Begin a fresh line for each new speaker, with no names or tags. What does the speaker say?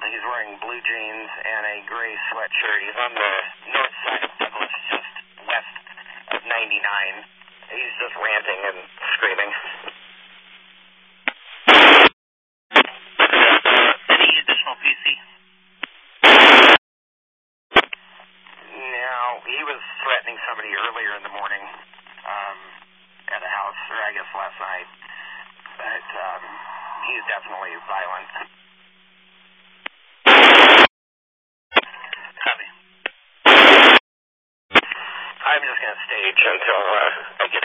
He's wearing blue jeans and a gray sweatshirt. He's on the north side of Douglas, just west of 99. He's just ranting and screaming.
Any additional PC?
No, he was threatening somebody earlier in the morning at a house, or I guess last night. But he's definitely violent.
Copy.
I'm just going to stage until I get